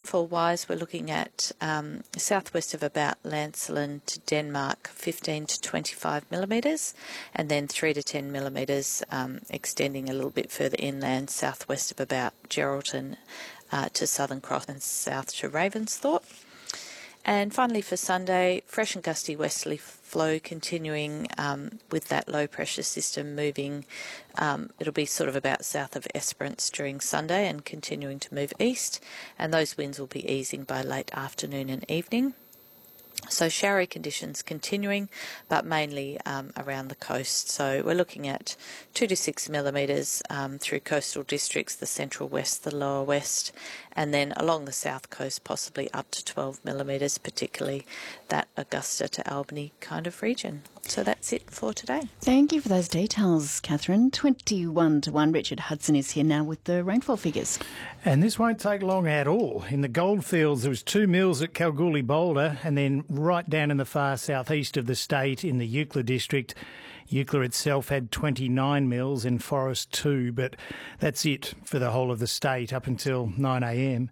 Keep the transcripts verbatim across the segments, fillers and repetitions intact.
rainfall-wise, we're looking at um, southwest of about Lancelin to Denmark, fifteen to twenty-five millimetres, and then three to ten millimetres um, extending a little bit further inland, southwest of about Geraldton uh, to Southern Cross and south to Ravensthorpe. And finally for Sunday, fresh and gusty westerly flow continuing um, with that low pressure system moving. Um, it'll be sort of about south of Esperance during Sunday and continuing to move east, and those winds will be easing by late afternoon and evening. So showery conditions continuing, but mainly um, around the coast. So we're looking at two to six millimetres um, through coastal districts, the central west, the lower west, and then along the south coast possibly up to twelve millimetres, particularly that Augusta to Albany kind of region. So that's it for today. Thank you for those details, Catherine. twenty-one to one. Richard Hudson is here now with the rainfall figures. And this won't take long at all. In the goldfields, there was two mils at Kalgoorlie Boulder, and then right down in the far southeast of the state in the Eucla district. Eucla itself had twenty-nine mils and Forest two, but that's it for the whole of the state up until nine a m.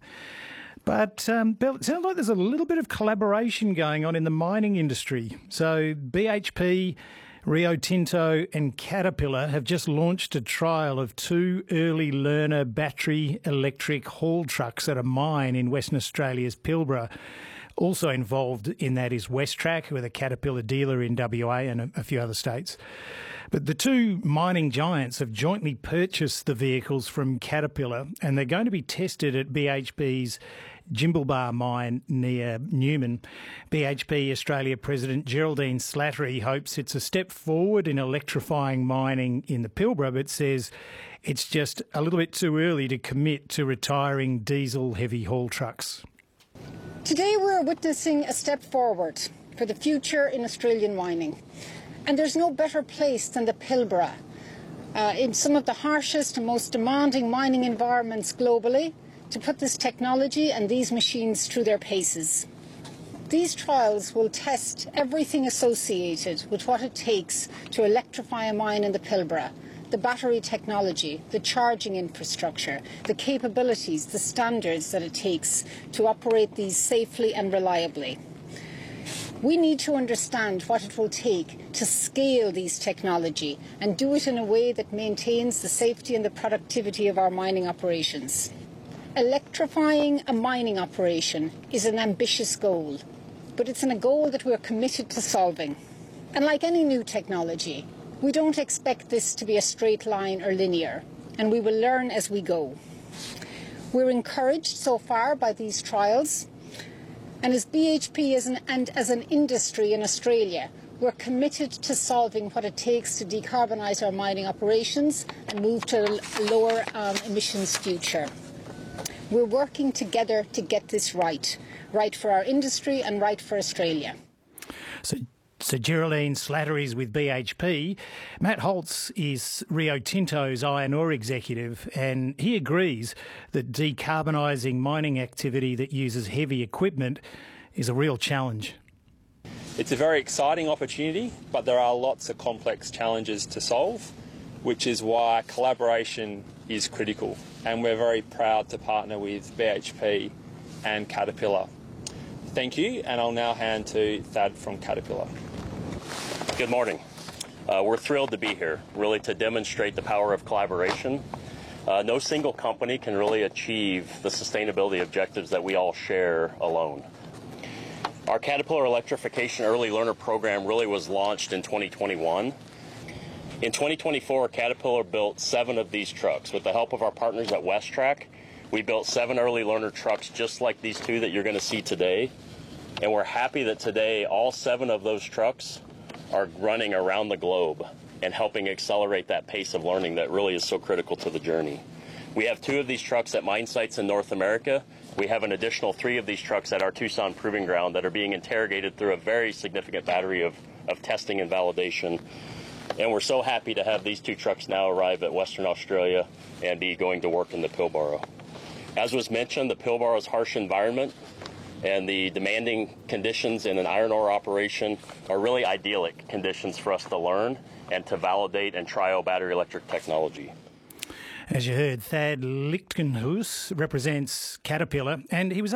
But um, Bill, it sounds like there's a little bit of collaboration going on in the mining industry. So B H P, Rio Tinto and Caterpillar have just launched a trial of two early learner battery electric haul trucks at a mine in Western Australia's Pilbara. Also involved in that is WestTrac, with a Caterpillar dealer in W A and a, a few other states. But the two mining giants have jointly purchased the vehicles from Caterpillar, and they're going to be tested at B H P's Jimblebar mine near Newman. B H P Australia President Geraldine Slattery hopes it's a step forward in electrifying mining in the Pilbara, but says it's just a little bit too early to commit to retiring diesel heavy haul trucks. Today we're witnessing a step forward for the future in Australian mining. And there's no better place than the Pilbara, uh, in some of the harshest and most demanding mining environments globally, to put this technology and these machines through their paces. These trials will test everything associated with what it takes to electrify a mine in the Pilbara: the battery technology, the charging infrastructure, the capabilities, the standards that it takes to operate these safely and reliably. We need to understand what it will take to scale these technology and do it in a way that maintains the safety and the productivity of our mining operations. Electrifying a mining operation is an ambitious goal, but it's a goal that we're committed to solving. And like any new technology, we don't expect this to be a straight line or linear, and we will learn as we go. We're encouraged so far by these trials, and as B H P as an, and as an industry in Australia, we're committed to solving what it takes to decarbonise our mining operations and move to a lower um, emissions future. We're working together to get this right, right for our industry and right for Australia. So So Geraldine Slattery's with B H P. Matt Holtz is Rio Tinto's iron ore executive, and he agrees that decarbonising mining activity that uses heavy equipment is a real challenge. It's a very exciting opportunity, but there are lots of complex challenges to solve, which is why collaboration is critical. And we're very proud to partner with B H P and Caterpillar. Thank you, and I'll now hand to Thad from Caterpillar. Good morning. Uh, we're thrilled to be here, really to demonstrate the power of collaboration. Uh, no single company can really achieve the sustainability objectives that we all share alone. Our Caterpillar Electrification Early Learner Program really was launched in twenty twenty-one. In twenty twenty-four, Caterpillar built seven of these trucks. With the help of our partners at WestTrac, we built seven early learner trucks just like these two that you're going to see today. And we're happy that today all seven of those trucks are running around the globe and helping accelerate that pace of learning that really is so critical to the journey. We have two of these trucks at mine sites in North America. We have an additional three of these trucks at our Tucson Proving Ground that are being interrogated through a very significant battery of, of testing and validation. And we're so happy to have these two trucks now arrive at Western Australia and be going to work in the Pilbara. As was mentioned, the Pilbara's harsh environment and the demanding conditions in an iron ore operation are really idyllic conditions for us to learn and to validate and trial battery electric technology. As you heard, Thad Lichtenhuis represents Caterpillar, and he was